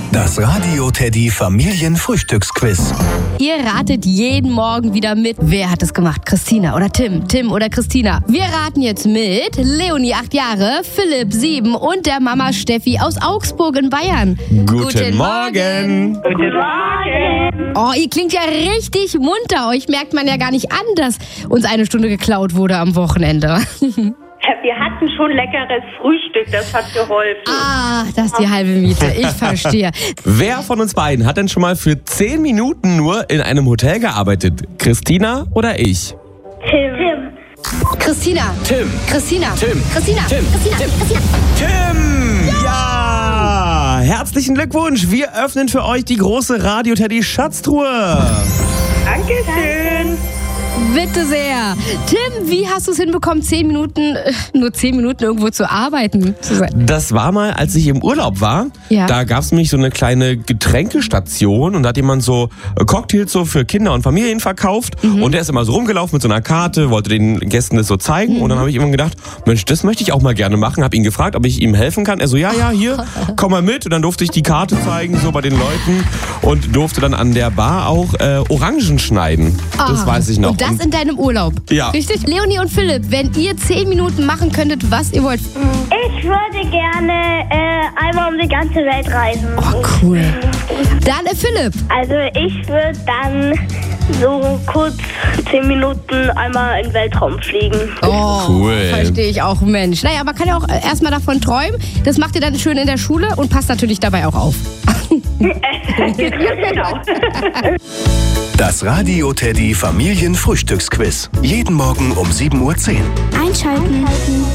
Das Radio Teddy Familienfrühstücksquiz. Ihr ratet jeden Morgen wieder mit. Wer hat es gemacht? Christina oder Tim? Tim oder Christina? Wir raten jetzt mit Leonie, 8 Jahre, Philipp, 7 und der Mama Steffi aus Augsburg in Bayern. Guten Morgen. Guten Morgen. Oh, ihr klingt ja richtig munter. Euch merkt man ja gar nicht an, dass uns eine Stunde geklaut wurde am Wochenende. Wir hatten schon leckeres Frühstück, das hat geholfen. Ah, das ist die halbe Miete. Ich verstehe. Wer von uns beiden hat denn schon mal für 10 Minuten nur in einem Hotel gearbeitet? Christina oder ich? Tim. Christina. Tim. Christina. Tim. Christina. Tim. Christina. Christina. Tim! Ja! Herzlichen Glückwunsch! Wir öffnen für euch die große Radio Teddy Schatztruhe. Dankeschön. Bitte sehr. Tim, wie hast du es hinbekommen, 10 Minuten, nur 10 Minuten irgendwo zu arbeiten? Das war mal, als ich im Urlaub war. Ja. Da gab es nämlich so eine kleine Getränkestation und da hat jemand so Cocktails so für Kinder und Familien verkauft. Und der ist immer so rumgelaufen mit so einer Karte, wollte den Gästen das so zeigen. Und dann habe ich immer gedacht, Mensch, das möchte ich auch mal gerne machen. Habe ihn gefragt, ob ich ihm helfen kann. Er so, ja, hier, komm mal mit. Und dann durfte ich die Karte zeigen, so bei den Leuten. Und durfte dann an der Bar auch Orangen schneiden. Das weiß ich noch. Und das in deinem Urlaub? Ja. Richtig? Leonie und Philipp, wenn ihr 10 Minuten machen könntet, was ihr wollt. Ich würde gerne einmal um die ganze Welt reisen. Oh, cool. Dann Philipp. Also ich würde dann so kurz 10 Minuten einmal in den Weltraum fliegen. Oh, Cool. Verstehe ich auch, Mensch. Naja, man kann ja auch erstmal davon träumen. Das macht ihr dann schön in der Schule und passt natürlich dabei auch auf. Genau. Das Radio Teddy Familienfrühstücksquiz. Jeden Morgen um 7:10 Uhr. Einschalten.